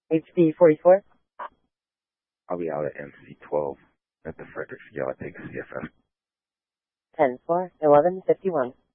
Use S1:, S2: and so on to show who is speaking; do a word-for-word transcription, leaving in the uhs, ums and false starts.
S1: H D forty-four.
S2: I'll be out at M C twelve at the Fredericksville. I take C F F.
S1: ten four, eleven fifty-one.